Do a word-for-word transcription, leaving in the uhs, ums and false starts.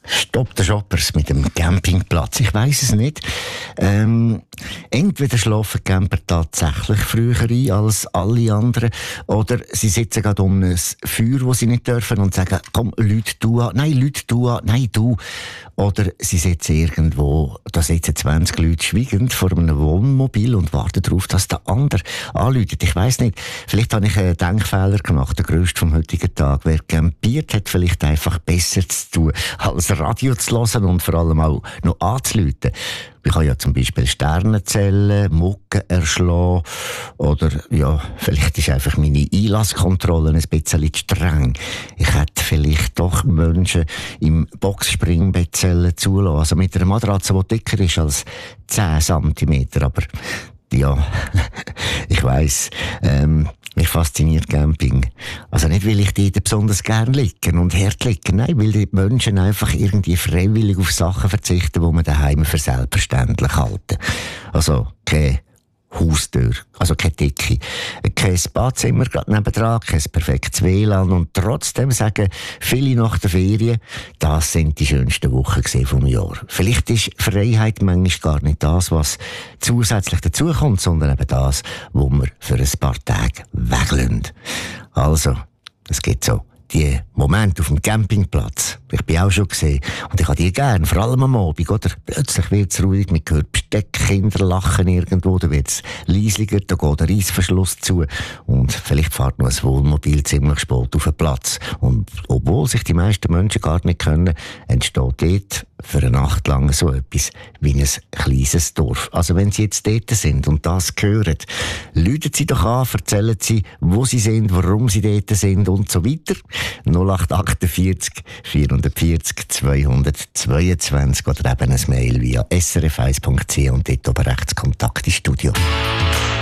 Stopp der Shoppers mit dem Campingplatz. Ich weiss es nicht. Ähm, entweder schlafen die Camper tatsächlich früher ein als alle anderen, oder sie sitzen gerade um ein Feuer, das sie nicht dürfen, und sagen, komm, Leute, du an. Nein, Leute, du an. Nein, du. Oder sie sitzen irgendwo, da sitzen zwanzig Leute schweigend vor einem Wohnmobil und warten darauf, dass der andere anläutet. Ich weiss nicht. Vielleicht habe ich einen Denkfehler gemacht, der grösste vom heutigen Tag. Wer campiert, hat vielleicht einfach besser zu tun, als Radio zu hören und vor allem auch noch anzuläuten. Ich kann ja zum Beispiel Sterne zählen, Mucken erschlagen, oder ja, vielleicht ist einfach meine Einlasskontrolle ein bisschen zu streng. Ich hätte vielleicht doch Menschen im Boxspringbett zulassen, also mit einer Matratze, die dicker ist als zehn Zentimeter, aber ja, ich weiss, ähm, mich fasziniert Camping. Also nicht, weil ich dort besonders gern liegen und hart liegen, nein, weil die Menschen einfach irgendwie freiwillig auf Sachen verzichten, die man daheim für selbstverständlich halten. Also, keine Haustür, also keine Decke, kein Badezimmer gerade nebendran, kein perfektes W L A N, und trotzdem sagen viele nach der Ferien, das sind die schönsten Wochen vom Jahr. Vielleicht ist Freiheit manchmal gar nicht das, was zusätzlich dazukommt, sondern eben das, wo wir für ein paar Tage weglassen. Also, es gibt so die Momente auf dem Campingplatz. Ich bin auch schon gesehen. Und ich habe die gern, vor allem am Abend, oder? Plötzlich wird es ruhig, man hört Besteckkinder lachen irgendwo, da wird es leislicher, da geht der Reissverschluss zu. Und vielleicht fährt noch ein Wohnmobil ziemlich spät auf den Platz. Und obwohl sich die meisten Menschen gar nicht können, entsteht dort für eine Nacht lang so etwas wie ein kleines Dorf. Also wenn Sie jetzt dort sind und das hören, läuten Sie doch an, erzählen Sie, wo Sie sind, warum Sie dort sind und so weiter. null acht achtundvierzig vierhundertvierzig zweihundertzweiundzwanzig oder eben ein Mail via s r f eins punkt c h und dort oben rechts Kontakt ins Studio.